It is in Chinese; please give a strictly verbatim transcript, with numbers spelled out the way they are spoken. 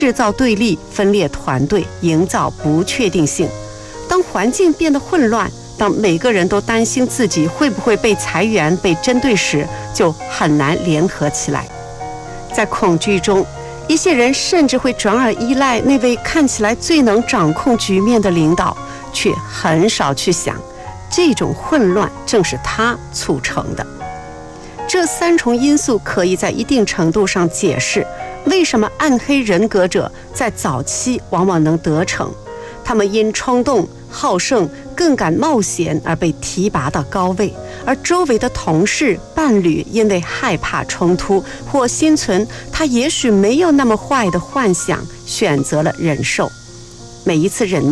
制造对立、分裂团队，营造不确定性。当环境变得混乱，当每个人都担心自己会不会被裁员、被针对时，就很难联合起来。在恐惧中，一些人甚至会转而依赖那位看起来最能掌控局面的领导，却很少去想，这种混乱正是他促成的。这三重因素可以在一定程度上解释为什么暗黑人格者在早期往往能得逞。他们因冲动、好胜、更敢冒险而被提拔到高位，而周围的同事、伴侣因为害怕冲突或心存他也许没有那么坏的幻想，选择了忍受。每一次忍